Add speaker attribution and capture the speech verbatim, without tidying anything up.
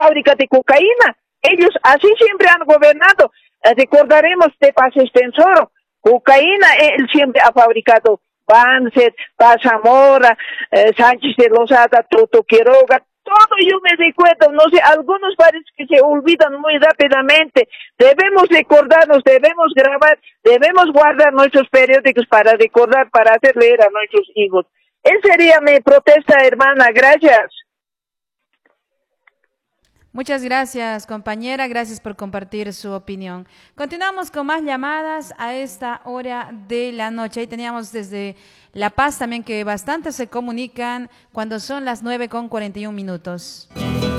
Speaker 1: fábrica de cocaína. Ellos así siempre han gobernado. Eh, Recordaremos de Paz Extensoro, cocaína, él siempre ha fabricado. Banzer, Paz Zamora, eh, Sánchez de Lozada, Toto Quiroga, todo yo me recuerdo, no sé, algunos parece que se olvidan muy rápidamente. Debemos recordarnos, debemos grabar, debemos guardar nuestros periódicos para recordar, para hacer leer a nuestros hijos. Esa sería mi protesta, hermana, gracias.
Speaker 2: Muchas gracias, compañera. Gracias por compartir su opinión. Continuamos con más llamadas a esta hora de la noche. Ahí teníamos desde La Paz también que bastante se comunican cuando son las nueve con cuarenta y un minutos.